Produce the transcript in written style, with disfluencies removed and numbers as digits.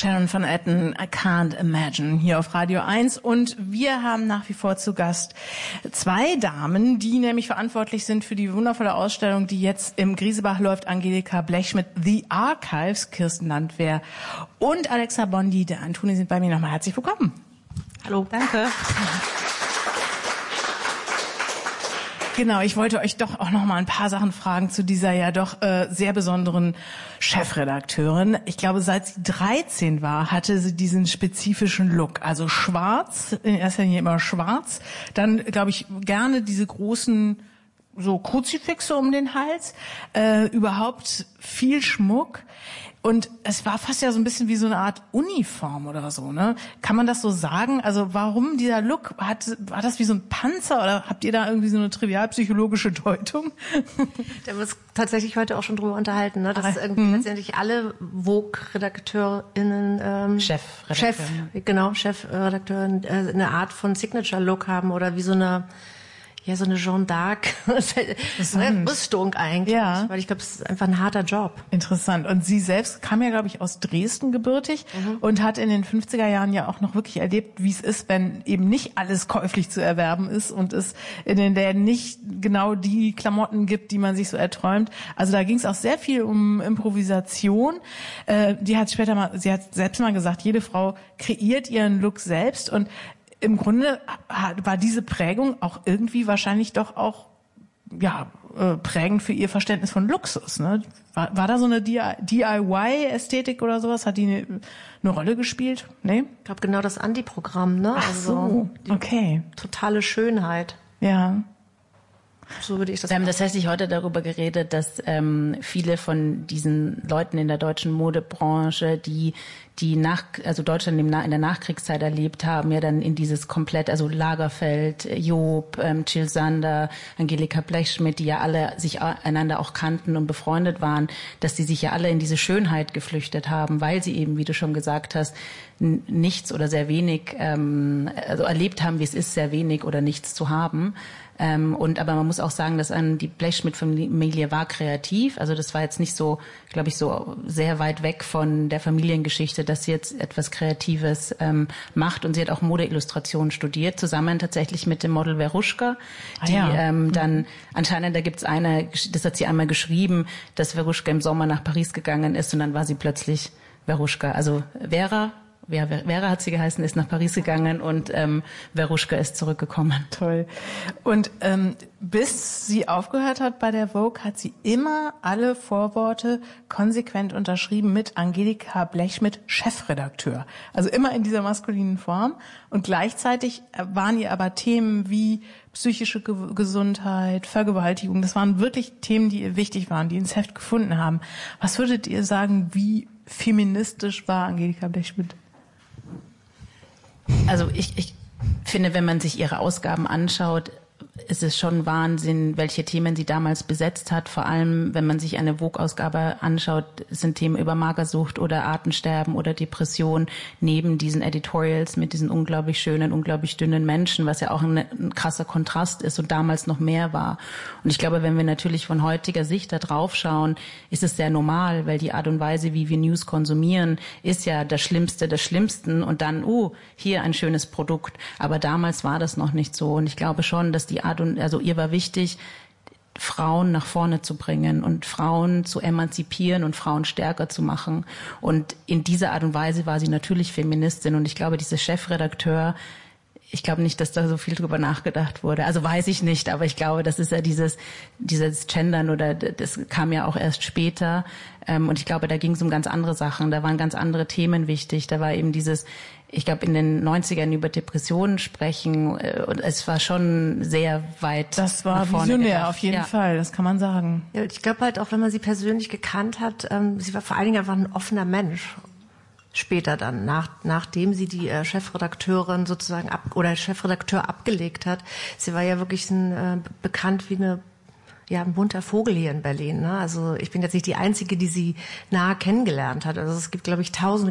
Sharon Van Etten, I Can't Imagine, hier auf Radio 1. Und wir haben nach wie vor zu Gast zwei Damen, die nämlich verantwortlich sind für die wundervolle Ausstellung, die jetzt im Griesebach läuft. Angelika Blechschmidt, The Archives, Kirsten Landwehr und Alexa Bondi, der Antoni, sind bei mir. Nochmal herzlich willkommen. Hallo. Danke. Genau, ich wollte euch doch auch noch mal ein paar Sachen fragen zu dieser ja doch sehr besonderen Chefredakteurin. Ich glaube, seit sie 13 war, hatte sie diesen spezifischen Look. Also schwarz, in erster Linie immer schwarz. Dann, glaube ich, gerne diese großen so Kruzifixe um den Hals. Überhaupt viel Schmuck. Und es war fast ja so ein bisschen wie so eine Art Uniform oder so, ne? Kann man das so sagen? Also warum dieser Look? War das wie so ein Panzer oder habt ihr da irgendwie so eine trivialpsychologische Deutung? Da haben wir uns tatsächlich heute auch schon drüber unterhalten, ne? Dass irgendwie letztendlich alle Vogue-RedakteurInnen Chefredakteurin eine Art von Signature-Look haben oder wie so eine Jeanne d'Arc Rüstung eigentlich. Ja. Weil ich glaube, es ist einfach ein harter Job. Interessant. Und sie selbst kam ja, glaube ich, aus Dresden gebürtig und hat in den 50er Jahren ja auch noch wirklich erlebt, wie es ist, wenn eben nicht alles käuflich zu erwerben ist und es in den Läden nicht genau die Klamotten gibt, die man sich so erträumt. Also da ging es auch sehr viel um Improvisation. Sie hat selbst mal gesagt, jede Frau kreiert ihren Look selbst und im Grunde war diese Prägung auch irgendwie wahrscheinlich doch auch prägend für ihr Verständnis von Luxus. Ne? War da so eine DIY-Ästhetik oder sowas? Hat die eine Rolle gespielt? Nee? Ich glaube, genau das Andi-Programm. Ne? Ach so, okay. Totale Schönheit. Ja. So würde ich das. Wir haben tatsächlich heute darüber geredet, dass viele von diesen Leuten in der deutschen Modebranche, die Deutschland in der Nachkriegszeit erlebt haben, ja dann in dieses komplett, also Lagerfeld, Job, Jill Sander, Angelika Blechschmidt, die ja alle sich einander auch kannten und befreundet waren, dass die sich ja alle in diese Schönheit geflüchtet haben, weil sie eben, wie du schon gesagt hast, nichts oder sehr wenig, also erlebt haben, wie es ist, sehr wenig oder nichts zu haben. Aber man muss auch sagen, dass die Blechschmidt-Familie war kreativ. Also das war jetzt nicht so, glaube ich, so sehr weit weg von der Familiengeschichte, dass sie jetzt etwas Kreatives macht. Und sie hat auch Modeillustration studiert, zusammen tatsächlich mit dem Model Veruschka, die dann anscheinend, da gibt's das hat sie einmal geschrieben, dass Veruschka im Sommer nach Paris gegangen ist und dann war sie plötzlich Veruschka. Also Vera hat sie geheißen, ist nach Paris gegangen und Veruschka ist zurückgekommen. Toll. Und bis sie aufgehört hat bei der Vogue, hat sie immer alle Vorworte konsequent unterschrieben mit Angelika Blechschmidt, Chefredakteur. Also immer in dieser maskulinen Form. Und gleichzeitig waren ihr aber Themen wie psychische Gesundheit, Vergewaltigung, das waren wirklich Themen, die ihr wichtig waren, die ins Heft gefunden haben. Was würdet ihr sagen, wie feministisch war Angelika Blechschmidt? Also ich finde, wenn man sich ihre Ausgaben anschaut, ist es schon Wahnsinn, welche Themen sie damals besetzt hat. Vor allem, wenn man sich eine Vogue-Ausgabe anschaut, sind Themen über Magersucht oder Artensterben oder Depression neben diesen Editorials mit diesen unglaublich schönen, unglaublich dünnen Menschen, was ja auch ein krasser Kontrast ist und damals noch mehr war. Und ich glaube, wenn wir natürlich von heutiger Sicht da drauf schauen, ist es sehr normal, weil die Art und Weise, wie wir News konsumieren, ist ja das Schlimmste des Schlimmsten und dann, hier ein schönes Produkt. Aber damals war das noch nicht so und ich glaube schon, dass also ihr war wichtig, Frauen nach vorne zu bringen und Frauen zu emanzipieren und Frauen stärker zu machen. Und in dieser Art und Weise war sie natürlich Feministin. Und ich glaube, dieser Chefredakteur, ich glaube nicht, dass da so viel drüber nachgedacht wurde. Also weiß ich nicht, aber ich glaube, das ist ja dieses Gendern oder das kam ja auch erst später. Und ich glaube, da ging es um ganz andere Sachen. Da waren ganz andere Themen wichtig. Da war eben ich glaube, in den 90ern über Depressionen sprechen. Und es war schon sehr weit. Das war visionär auf jeden Fall, das kann man sagen. Ja, ich glaube halt auch, wenn man sie persönlich gekannt hat, sie war vor allen Dingen einfach ein offener Mensch. Später dann, nachdem sie die Chefredakteurin sozusagen Chefredakteur abgelegt hat. Sie war ja wirklich bekannt wie ein bunter Vogel hier in Berlin. Ne? Also ich bin jetzt nicht die Einzige, die sie nahe kennengelernt hat. Also es gibt, glaube ich, tausende